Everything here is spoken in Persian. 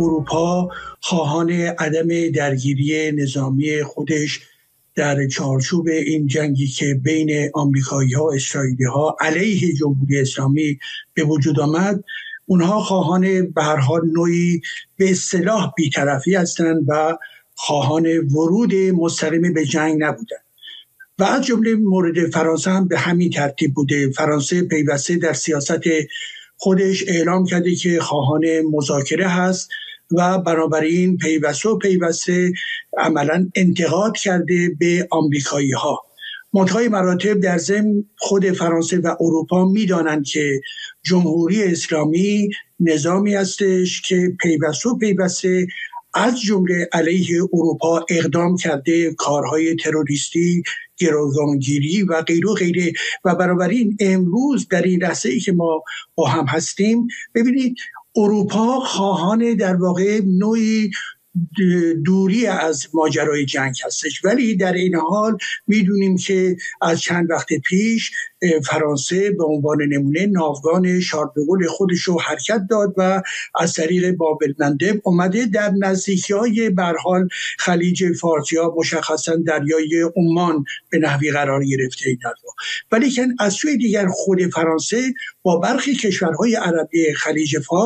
اروپا خواهان عدم درگیری نظامی خودش در چارچوب این جنگی که بین آمریکایی‌ها و اسرائیلی‌ها علیه جمهوری اسلامی به وجود آمد، اونها خواهان به هر حال نوعی به اصطلاح بی‌طرفی هستند و خواهان ورود مستقیم به جنگ نبودند. و از جمله مورد فرانسه هم به همین ترتیب بوده. فرانسه پیوسته در سیاست خودش اعلام کرده که خواهان مذاکره هست و بنابراین پیوسته عملا انتقاد کرده به آمریکایی ها. منتهای مراتب در ضمن خود فرانسه و اروپا میدانند که جمهوری اسلامی نظامی هستش که پیوسته از جمله علیه اروپا اقدام کرده، کارهای تروریستی، گروگانگیری و غیره و بنابراین امروز در این لحظه‌ای که ما با هم هستیم، ببینید اروپا خواهان در واقع نوعی دوری از ماجرای جنگ هستش، ولی در این حال میدونیم که از چند وقت پیش فرانسه به عنوان نمونه ناوگان شارل د گل خودش رو حرکت داد و از طریق باب المندب اومده در نزدیکی‌های به هر حال خلیج فارس یا مشخصا دریای عمان به نحوی قرار گرفته این دریا. ولی که از سوی دیگر خود فرانسه با برخی کشورهای عربی خلیج فارس